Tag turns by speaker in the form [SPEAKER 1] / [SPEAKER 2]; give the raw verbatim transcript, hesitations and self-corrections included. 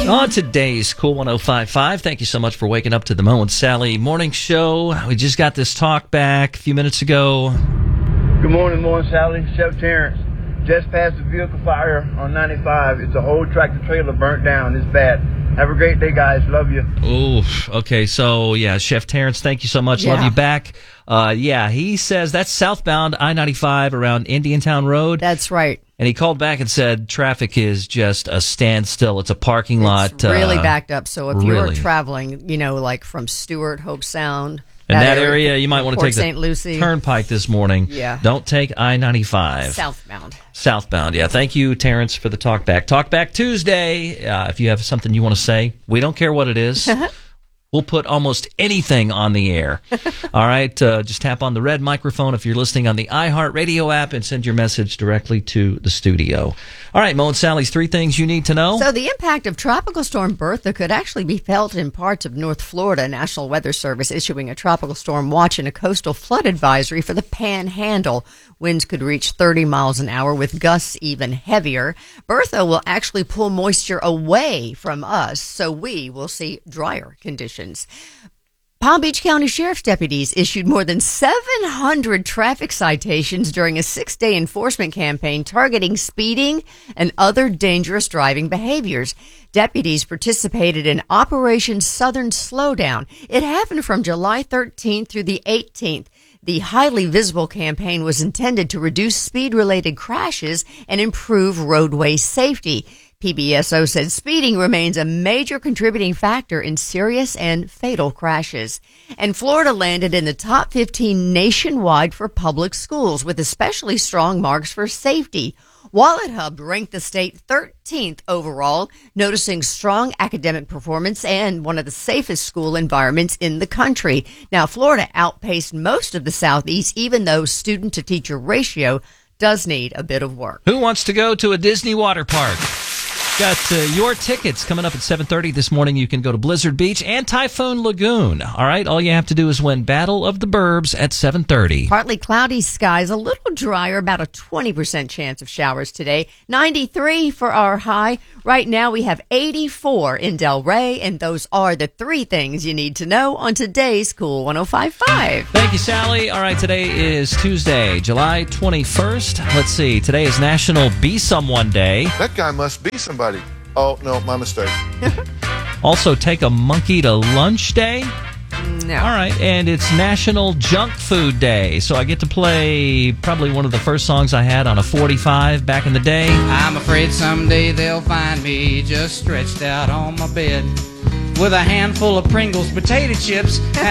[SPEAKER 1] On today's Cool one oh five point five, thank you so much for waking up to the Mo and Sally morning show. We just got this talk back a few minutes ago.
[SPEAKER 2] Good morning, Mo and Sally. Chef Terrence. Just passed a vehicle fire on ninety-five. It's a whole tractor trailer burnt down. It's bad. Have a great day, guys. Love you.
[SPEAKER 1] Oh, okay. So, yeah, Chef Terrence, thank you so much.
[SPEAKER 3] Yeah.
[SPEAKER 1] Love you back. Uh, yeah, he says that's southbound I ninety-five around Indiantown Road.
[SPEAKER 3] That's right.
[SPEAKER 1] And he called back and said traffic is just a standstill. It's a parking lot.
[SPEAKER 3] It's really
[SPEAKER 1] uh,
[SPEAKER 3] backed up. So if you're
[SPEAKER 1] really.
[SPEAKER 3] traveling, you know, like from Stewart, Hope Sound,
[SPEAKER 1] in that area, you might want to
[SPEAKER 3] Port
[SPEAKER 1] take the
[SPEAKER 3] Saint Lucie.
[SPEAKER 1] Turnpike this morning.
[SPEAKER 3] Yeah.
[SPEAKER 1] Don't take I ninety-five.
[SPEAKER 3] Southbound.
[SPEAKER 1] Southbound, yeah. Thank you, Terrence, for the Talkback. Talkback Tuesday. Uh, if you have something you want to say, we don't care what it is. We'll put almost anything on the air. All right, uh, just tap on the red microphone if you're listening on the iHeartRadio app and send your message directly to the studio. All right, Mo and Sally's three things you need to know.
[SPEAKER 3] So the impact of Tropical Storm Bertha could actually be felt in parts of North Florida. National Weather Service issuing a tropical storm watch and a coastal flood advisory for the Panhandle. Winds could reach thirty miles an hour with gusts even heavier. Bertha will actually pull moisture away from us, so we will see drier conditions. Palm Beach County Sheriff's deputies issued more than seven hundred traffic citations during a six-day enforcement campaign targeting speeding and other dangerous driving behaviors. Deputies participated in Operation Southern Slowdown. It happened from July thirteenth through the eighteenth. The highly visible campaign was intended to reduce speed-related crashes and improve roadway safety. P B S O said speeding remains a major contributing factor in serious and fatal crashes. And Florida landed in the top fifteen nationwide for public schools, with especially strong marks for safety. Wallet Hub ranked the state thirteenth overall, noticing strong academic performance and one of the safest school environments in the country. Now, Florida outpaced most of the Southeast, even though student-to-teacher ratio does need a bit of work.
[SPEAKER 1] Who wants to go to a Disney water park? Got uh, your tickets coming up at seven thirty this morning. You can go to Blizzard Beach and Typhoon Lagoon. All right, all you have to do is win Battle of the Burbs at seven thirty.
[SPEAKER 3] Partly cloudy skies, a little drier, about a twenty percent chance of showers today. ninety-three for our high. Right now we have eighty-four in Delray, and those are the three things you need to know on today's Cool one oh five point five.
[SPEAKER 1] Thank you, Sally. All right, today is Tuesday, July twenty-first. Let's see, today is National Be Someone Day.
[SPEAKER 4] That guy must be somebody. Oh, no, my mistake.
[SPEAKER 1] Also, Take a Monkey to Lunch Day.
[SPEAKER 3] No.
[SPEAKER 1] All right, and it's National Junk Food Day, so I get to play probably one of the first songs I had on a forty-five back in the day.
[SPEAKER 5] I'm afraid someday they'll find me just stretched out on my bed with a handful of Pringles potato chips and